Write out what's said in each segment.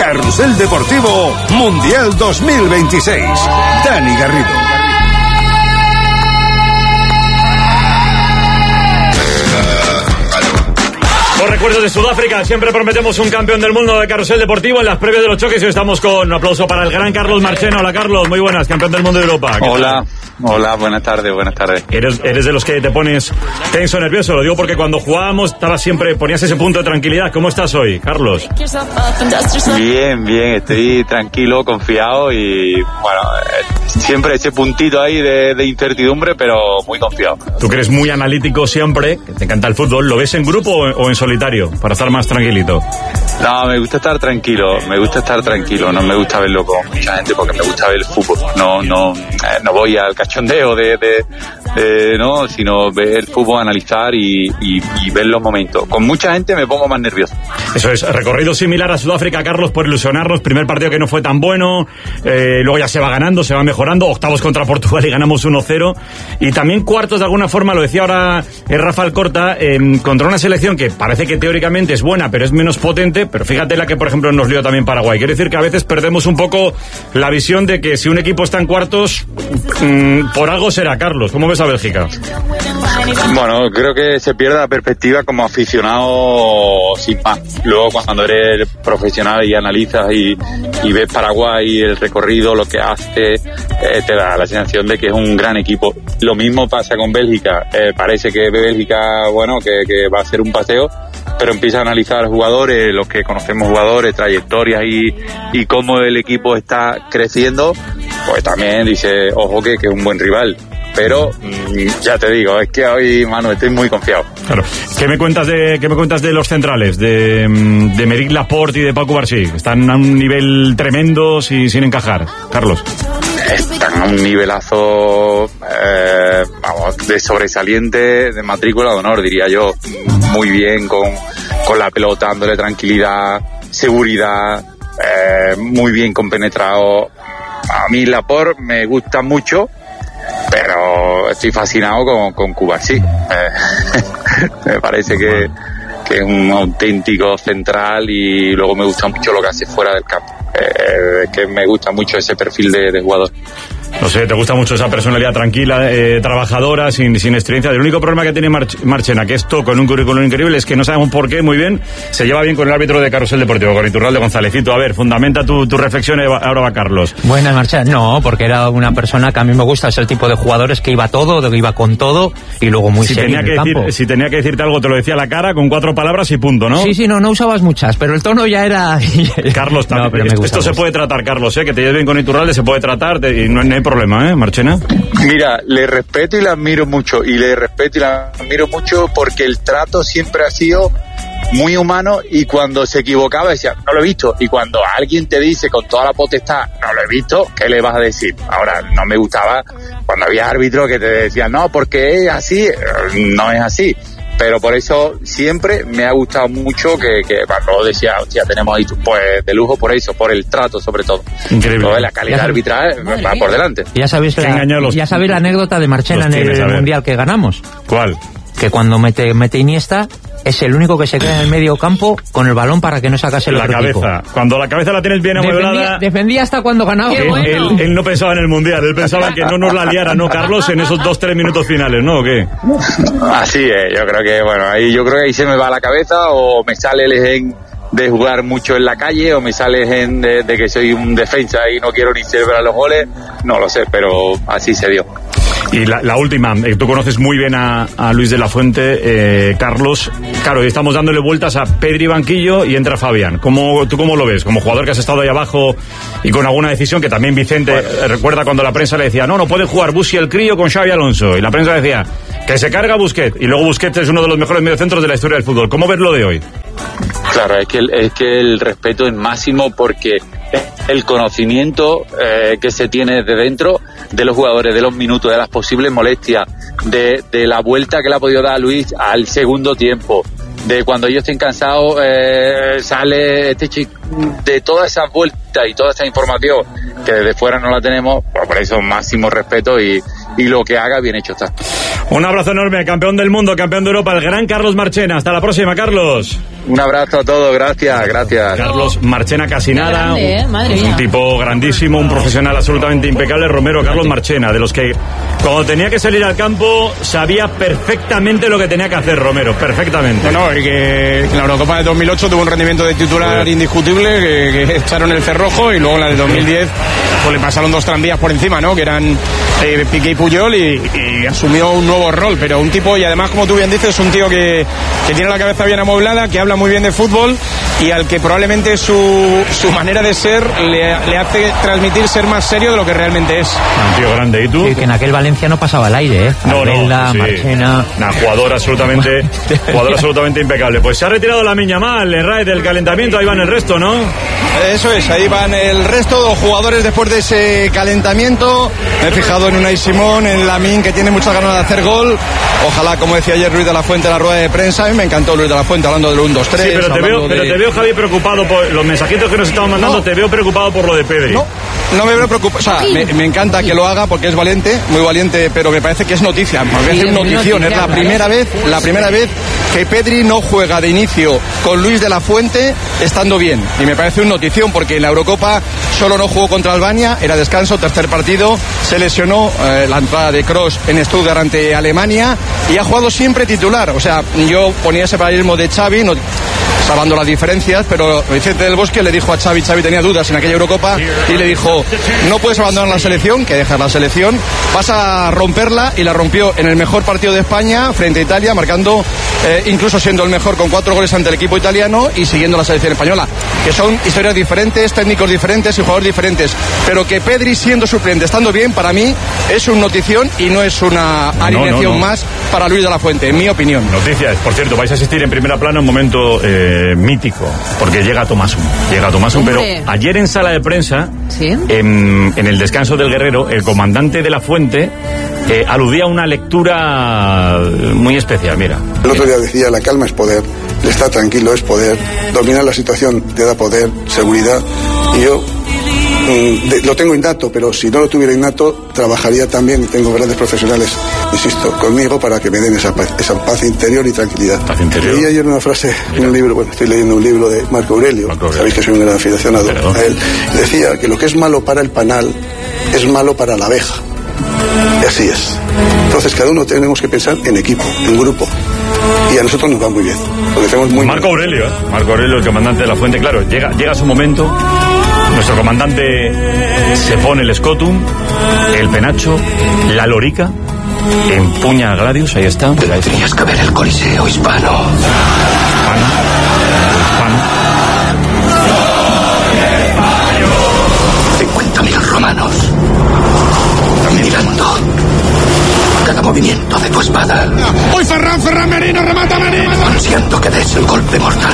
Carrusel Deportivo Mundial 2026. Dani Garrido. Los recuerdos de Sudáfrica, siempre prometemos un campeón del mundo de carrusel deportivo en las previas de los choques y hoy estamos con un aplauso para el gran Carlos Marchena. Hola Carlos, muy buenas, campeón del mundo de Europa. Hola, buenas tardes. ¿Eres de los que te pones tenso, nervioso? Lo digo porque cuando jugábamos ponías ese punto de tranquilidad. ¿Cómo estás hoy, Carlos? Bien, estoy tranquilo, confiado y bueno, siempre ese puntito ahí de incertidumbre, pero muy confiado. Tú que eres muy analítico siempre, que te encanta el fútbol, ¿lo ves en grupo o en solitario, para estar más tranquilito? No, me gusta estar tranquilo, no me gusta verlo con mucha gente porque me gusta ver el fútbol, no voy al cachondeo no, sino ver el fútbol, analizar y ver los momentos. Con mucha gente me pongo más nervioso. Eso es, recorrido similar a Sudáfrica, Carlos, por ilusionarnos, primer partido que no fue tan bueno, luego ya se va ganando, se va mejorando, octavos contra Portugal y ganamos 1-0, y también cuartos de alguna forma, lo decía ahora Rafa Alcorta, contra una selección que parece que teóricamente es buena, pero es menos potente, pero fíjate la que por ejemplo nos lió también Paraguay. Quiere decir que a veces perdemos un poco la visión de que si un equipo está en cuartos, por algo será. Carlos, ¿cómo ves a Bélgica? Bueno, creo que se pierde la perspectiva como aficionado sin más. Luego cuando eres profesional y analizas y ves Paraguay, el recorrido, lo que hace, te da la sensación de que es un gran equipo. Lo mismo pasa con Bélgica. Parece que Bélgica, bueno, que va a ser un paseo, pero empieza a analizar jugadores, los que conocemos jugadores, trayectorias y cómo el equipo está creciendo, pues también dice, ojo que es un buen rival. Pero ya te digo, es que hoy, Manu, estoy muy confiado. Claro. ¿Qué me cuentas de los centrales? De Meric Laporte y de Paco Barsi. Están a un nivel tremendo sin encajar. Carlos. Están a un nivelazo, de sobresaliente, de matrícula de honor, diría yo. Muy bien con la pelota, dándole tranquilidad, seguridad, muy bien compenetrado. A mí Laporte me gusta mucho, pero estoy fascinado con Cubarsí. Me parece que es un auténtico central y luego me gusta mucho lo que hace fuera del campo. Que me gusta mucho ese perfil de jugador. No sé, te gusta mucho esa personalidad tranquila, trabajadora, sin experiencia. El único problema que tiene Marchena, que esto con un currículum increíble, es que no sabemos por qué, muy bien, se lleva bien con el árbitro de Carrusel Deportivo, con Iturralde Gonzalecito. A ver, fundamenta tu reflexión, ahora va Carlos. Buenas, Marchena. No, porque era una persona que a mí me gusta, es el tipo de jugadores que iba todo, que iba con todo, y luego muy serio en el campo. Si tenía que decirte algo, te lo decía a la cara, con 4 palabras y punto, ¿no? Sí, no usabas muchas, pero el tono ya era... Carlos, también, no, esto se puede tratar, Carlos, que te lleves bien con Iturralde, se puede tratar, y no hay problema, Marchena. Mira, le respeto y la admiro mucho, porque el trato siempre ha sido muy humano, y cuando se equivocaba decía, no lo he visto, y cuando alguien te dice con toda la potestad, no lo he visto, ¿qué le vas a decir? Ahora, no me gustaba cuando había árbitros que te decían, no, porque es así, no es así. Pero por eso siempre me ha gustado mucho que cuando decía, hostia, tenemos ahí pues de lujo por eso, por el trato sobre todo. Increíble. Todo la calidad arbitral va por delante. Ya sabéis la anécdota de Marchena en el Mundial que ganamos. ¿Cuál? Que cuando mete Iniesta, es el único que se queda en el medio campo con el balón para que no sacase el otro equipo. Cuando la cabeza la tienes bien amueblada. Defendía hasta cuando ganaba. Él no pensaba en el Mundial, él pensaba que no nos la liara, ¿no, Carlos? En esos 2-3 minutos finales, ¿no? ¿O qué? Así es, yo creo que ahí se me va la cabeza, o me sale el gen de jugar mucho en la calle, o me sale el gen de que soy un defensa y no quiero ni celebrar los goles, no lo sé, pero así se dio. Y la última, tú conoces muy bien a Luis de la Fuente, Carlos. Claro, estamos dándole vueltas a Pedri banquillo y entra Fabián. ¿Tú cómo lo ves? Como jugador que has estado ahí abajo y con alguna decisión que también Vicente recuerda cuando la prensa le decía, no puede jugar Busi el crío con Xavi Alonso. Y la prensa decía, que se carga Busquets. Y luego Busquets es uno de los mejores mediocentros de la historia del fútbol. ¿Cómo ves lo de hoy? Claro, es que el respeto es máximo, porque el conocimiento que se tiene de dentro de los jugadores, de los minutos, de las posibles molestias, de la vuelta que le ha podido dar a Luis al segundo tiempo, de cuando ellos estén cansados, sale este chico, de todas esas vueltas y toda esa información que desde fuera no la tenemos, pues por eso máximo respeto y lo que haga bien hecho está. Un abrazo enorme, campeón del mundo, campeón de Europa, el gran Carlos Marchena. Hasta la próxima, Carlos. Un abrazo a todos, gracias. Carlos Marchena, casi nada, grande, madre mía. un tipo grandísimo, un profesional absolutamente impecable, Romero Carlos Marchena, de los que cuando tenía que salir al campo sabía perfectamente lo que tenía que hacer Romero, perfectamente. No, el que en la Eurocopa de 2008 tuvo un rendimiento de titular indiscutible, que echaron el cerrojo, y luego en la de 2010 pues le pasaron 2 tranvías por encima, ¿no? Que eran Piqué y Puyol, y asumió un nuevo rol, pero un tipo, y además, como tú bien dices, un tío que tiene la cabeza bien amoblada, que habla muy bien de fútbol y al que probablemente su manera de ser le hace transmitir ser más serio de lo que realmente es. Un tío grande, ¿y tú? Sí, que en aquel Valencia no pasaba el aire, ¿eh? Arbella, sí. Marchena. Jugador absolutamente impecable. Pues se ha retirado la Miñamal, el RAE del calentamiento, ahí van el resto, ¿no? Eso es, ahí van el resto de jugadores después de ese calentamiento. Me he fijado en Unai Simón, en Lamine, que tiene muchas ganas de hacer gol. Ojalá, como decía ayer Luis de la Fuente en la rueda de prensa, a mí me encantó Luis de la Fuente hablando del 1-2-3. Sí, pero te veo, Javi, preocupado por los mensajitos que nos estaban mandando. No. Te veo preocupado por lo de Pedri. No me veo preocupado. O sea, me encanta que lo haga porque es valiente, muy valiente, pero me parece que es noticia. Me parece una notición. Es la primera vez que Pedri no juega de inicio con Luis de la Fuente estando bien. Y me parece una notición porque en la Eurocopa solo no jugó contra Albania, era descanso, tercer partido, se lesionó la entrada de Kroos en Stuttgart ante Alemania y ha jugado siempre titular. O sea, yo ponía ese paralelismo de Xavi, salvando las diferencias, pero Vicente del Bosque le dijo a Xavi tenía dudas en aquella Eurocopa y le dijo, no puedes abandonar la selección, que dejas la selección, vas a romperla, y la rompió en el mejor partido de España frente a Italia, marcando, incluso siendo el mejor con 4 goles ante el equipo italiano y siguiendo la selección española, que son historias diferentes, técnicos diferentes y jugadores diferentes, pero que Pedri siendo suplente, estando bien, para mí es una notición y no es una alineación más para Luis de la Fuente, en mi opinión. Noticias, por cierto, vais a asistir en primera plana a un momento mítico, porque llega Tomasun, pero ayer en sala de prensa, ¿sí? en el descanso del Guerrero, el comandante de la Fuente aludía a una lectura muy especial, mira. El otro día decía, la calma es poder, el estar tranquilo es poder, dominar la situación te da poder, seguridad, y yo lo tengo innato, pero si no lo tuviera innato, trabajaría también, y tengo grandes profesionales, insisto, conmigo para que me den esa paz interior y tranquilidad. Paz interior. Leí ayer una frase en un libro, estoy leyendo un libro de Marco Aurelio, sabéis que soy un gran aficionado a él, decía que lo que es malo para el panal es malo para la abeja. Y así es. Entonces cada uno tenemos que pensar en equipo, en grupo. Y a nosotros nos va muy bien. Porque hacemos muy Marco Aurelio, el comandante de la Fuente, claro, llega su momento. Nuestro comandante se pone el escotum, el penacho, la lorica, empuña a Gladius, ahí está. Tenías que ver el Coliseo hispano. 50.000 romanos mirando cada movimiento de tu espada. ¡Uy, Ferran Merino, remata Merino! Ansiando que des el golpe mortal.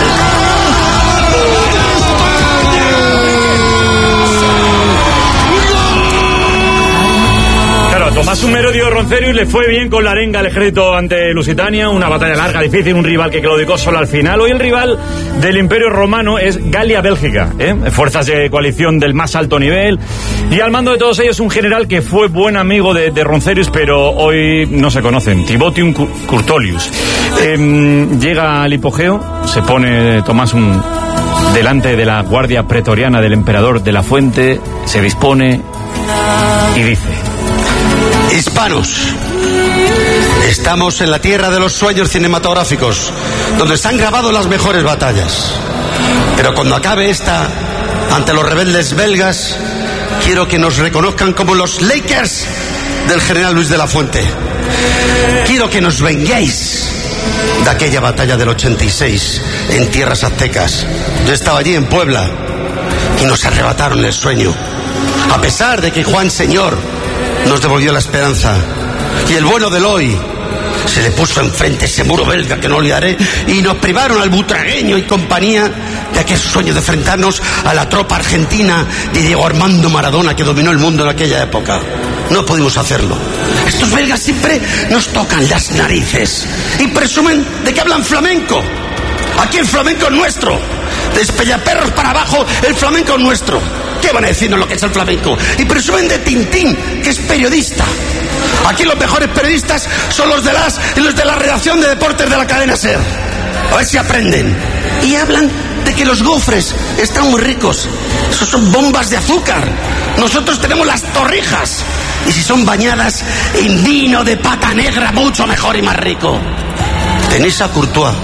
Tomás Merodio Roncerius le fue bien con la arenga al ejército ante Lusitania, una batalla larga, difícil, un rival que claudicó solo al final. Hoy el rival del Imperio Romano es Galia-Bélgica, fuerzas de coalición del más alto nivel, y al mando de todos ellos un general que fue buen amigo de Roncerius, pero hoy no se conocen, Tibotium Curtolius. Llega al hipogeo, se pone Tomás delante de la guardia pretoriana del emperador de la Fuente, se dispone y dice: Hispanos, estamos en la tierra de los sueños cinematográficos, donde se han grabado las mejores batallas. Pero cuando acabe esta, ante los rebeldes belgas, quiero que nos reconozcan como los Lakers del general Luis de la Fuente. Quiero que nos venguéis de aquella batalla del 86 en tierras aztecas. Yo estaba allí en Puebla y nos arrebataron el sueño, a pesar de que Juan Señor nos devolvió la esperanza. Y el bueno del hoy se le puso enfrente ese muro belga que no olvidaré, y nos privaron al butragueño y compañía de aquel sueño de enfrentarnos a la tropa argentina de Diego Armando Maradona, que dominó el mundo en aquella época. No pudimos hacerlo. Estos belgas siempre nos tocan las narices y presumen de que hablan flamenco. Aquí el flamenco es nuestro. De Espellaperros para abajo, el flamenco es nuestro. ¿Qué van a decirnos lo que es el flamenco? Y presumen de Tintín, que es periodista. Aquí los mejores periodistas son los de la redacción de deportes de la cadena SER. A ver si aprenden. Y hablan de que los gofres están muy ricos. Esos son bombas de azúcar. Nosotros tenemos las torrijas. Y si son bañadas en vino de pata negra, mucho mejor y más rico. Tenéis a Courtois,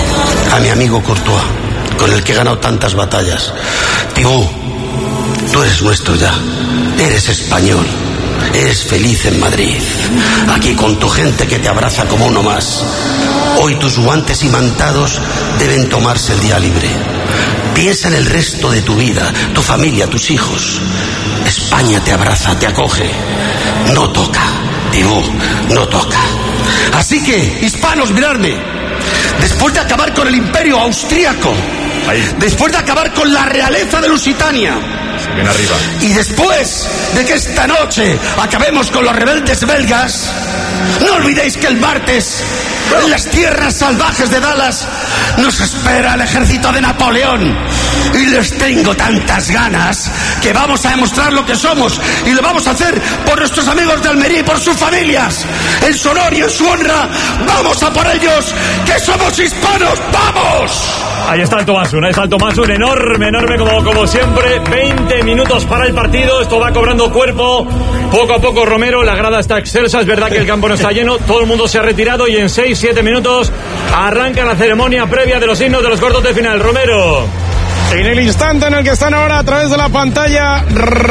a mi amigo Courtois, con el que he ganado tantas batallas. Tibú, tú eres nuestro ya. Eres español. Eres feliz en Madrid, aquí con tu gente que te abraza como uno más. Hoy tus guantes imantados deben tomarse el día libre. Piensa en el resto de tu vida, tu familia, tus hijos. España te abraza, te acoge. No toca, Tibú, no toca. Así que, hispanos, miradme. Después de acabar con el imperio austríaco, después de acabar con la realeza de Lusitania, bien arriba, y después de que esta noche acabemos con los rebeldes belgas, no olvidéis que el martes, en las tierras salvajes de Dallas, nos espera el ejército de Napoleón. Y les tengo tantas ganas que vamos a demostrar lo que somos. Y lo vamos a hacer por nuestros amigos de Almería y por sus familias. En su honor y en su honra, vamos a por ellos, que somos hispanos, ¡vamos! Ahí está el Tomasun, enorme como siempre. 20 minutos para el partido, esto va cobrando cuerpo. Poco a poco, Romero, la grada está excelsa. Es verdad que el campo no está lleno, todo el mundo se ha retirado y en 6-7 minutos arranca la ceremonia previa de los himnos de los cuartos de final. Romero. En el instante en el que están ahora a través de la pantalla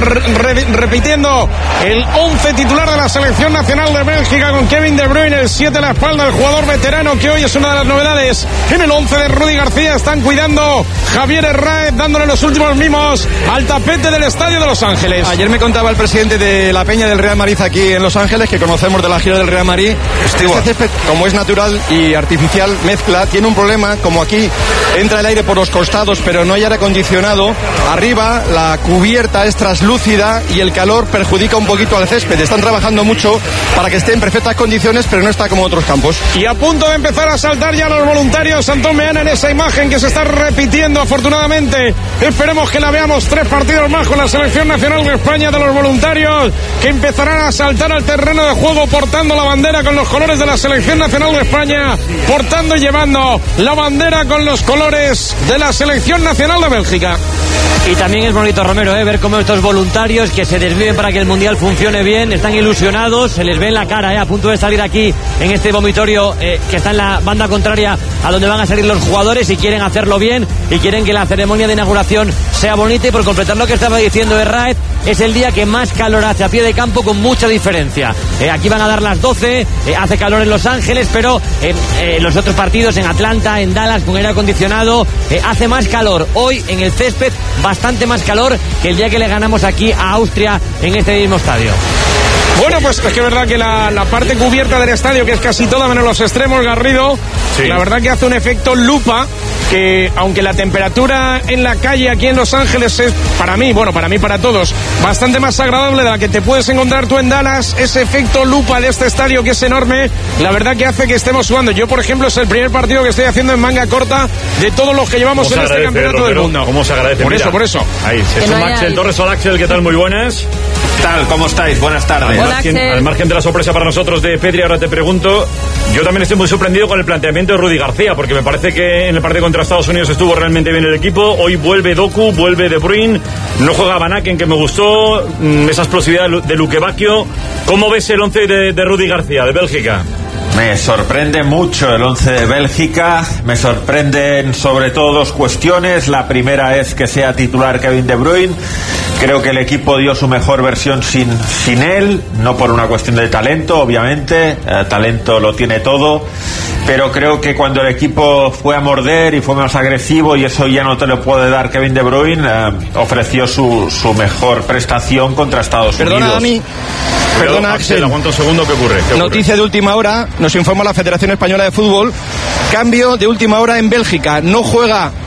repitiendo el 11 titular de la selección nacional de Bélgica, con Kevin De Bruyne, el 7 a la espalda, el jugador veterano que hoy es una de las novedades. En el 11 de Rudy García están cuidando Javier Herráez, dándole los últimos mimos al tapete del estadio de Los Ángeles. Ayer me contaba el presidente de la Peña del Real Madrid aquí en Los Ángeles, que conocemos de la gira del Real Madrid. Este césped, como es natural y artificial, mezcla, tiene un problema, como aquí entra el aire por los costados, pero no hay aire acondicionado. Arriba la cubierta es translúcida y el calor perjudica un poquito al césped. Están trabajando mucho para que esté en perfectas condiciones, pero no está como otros campos. Y a punto de empezar a saltar ya los voluntarios, Antón Meana, en esa imagen que se está repitiendo afortunadamente. Esperemos que la veamos 3 partidos más con la selección nacional de España, de los voluntarios que empezarán a saltar al terreno de juego portando la bandera con los colores de la selección nacional de España, portando y llevando la bandera con los colores de la selección nacional de Bélgica. Y también es bonito, Romero, ver cómo estos voluntarios que se desviven para que el Mundial funcione bien, están ilusionados, se les ve en la cara, a punto de salir aquí en este vomitorio que está en la banda contraria a donde van a salir los jugadores, y quieren hacerlo bien y quieren que la ceremonia de inauguración sea bonita. Y por completar lo que estaba diciendo Herráez, es el día que más calor hace a pie de campo, con mucha diferencia. Aquí van a dar las 12, hace calor en Los Ángeles, pero los otros partidos, en Atlanta, en Dallas, con aire acondicionado, hace más calor. Hoy en el césped, bastante más calor que el día que le ganamos aquí a Austria en este mismo estadio. Bueno, pues es que es verdad que la parte cubierta del estadio, que es casi toda menos los extremos, Garrido, sí, la verdad que hace un efecto lupa, que aunque la temperatura en la calle aquí en Los Ángeles es, para mí, para todos, bastante más agradable de la que te puedes encontrar tú en Dallas, ese efecto lupa de este estadio, que es enorme, la verdad que hace que estemos sudando. Yo, por ejemplo, es el primer partido que estoy haciendo en manga corta de todos los que llevamos en este campeonato del mundo. ¿Cómo se agradece? Por eso. Ahí, es un Axel Torres. Hola, Axel, ¿qué tal? Muy buenas. ¿Qué tal? ¿Cómo estáis? Buenas tardes. Al margen de la sorpresa para nosotros de Pedri, ahora te pregunto, yo también estoy muy sorprendido con el planteamiento de Rudy García, porque me parece que en el partido contra Estados Unidos estuvo realmente bien el equipo. Hoy vuelve Doku, vuelve De Bruyne, no juega Van Aken, que me gustó, esa explosividad de Luque Bacchio. ¿Cómo ves el 11 de Rudy García, de Bélgica? Me sorprende mucho el 11 de Bélgica, me sorprenden sobre todo 2 cuestiones. La primera es que sea titular Kevin De Bruyne. Creo que el equipo dio su mejor versión sin él, no por una cuestión de talento, obviamente, talento lo tiene todo, pero creo que cuando el equipo fue a morder y fue más agresivo, y eso ya no te lo puede dar Kevin De Bruyne, ofreció su mejor prestación contra Estados Unidos. Perdona, Axel. Aguanta un segundo, ¿qué ocurre? Noticia de última hora, nos informa la Federación Española de Fútbol. Cambio de última hora en Bélgica. No juega